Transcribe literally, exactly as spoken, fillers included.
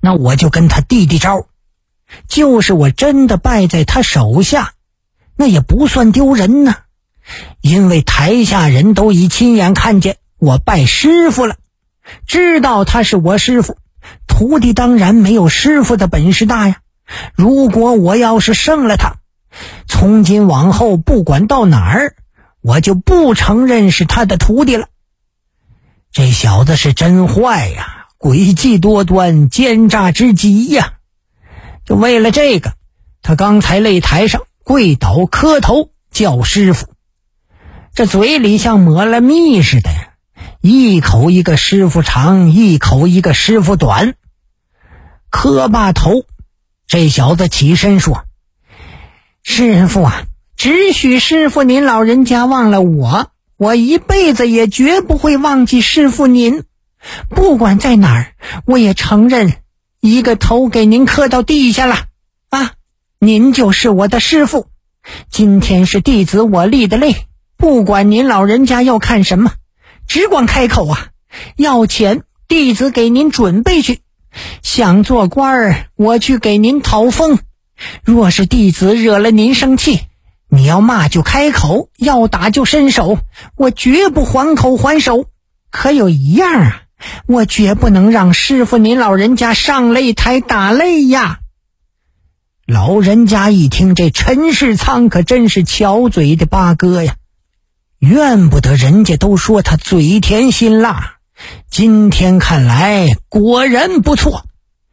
那我就跟他递递招，就是我真的败在他手下，那也不算丢人呢，因为台下人都已亲眼看见我拜师傅了，知道他是我师傅，徒弟当然没有师傅的本事大呀。如果我要是胜了他，从今往后不管到哪儿，我就不承认是他的徒弟了。这小子是真坏呀，诡计多端，奸诈之极呀。就为了这个，他刚才擂台上跪倒磕头叫师傅，这嘴里像抹了蜜似的呀，一口一个师傅长，一口一个师傅短。磕罢头，这小子起身说：师傅啊，只许师傅您老人家忘了我，我一辈子也绝不会忘记师傅您。不管在哪儿，我也承认一个头给您磕到地下了啊！您就是我的师傅，今天是弟子我立的擂，不管您老人家要看什么，只管开口啊！要钱，弟子给您准备去；想做官儿，我去给您讨封。若是弟子惹了您生气，你要骂就开口，要打就伸手，我绝不还口还手。可有一样啊，我绝不能让师傅您老人家上擂台打擂呀。老人家一听，这陈世仓可真是巧嘴的八哥呀，怨不得人家都说他嘴甜心辣，今天看来果然不错。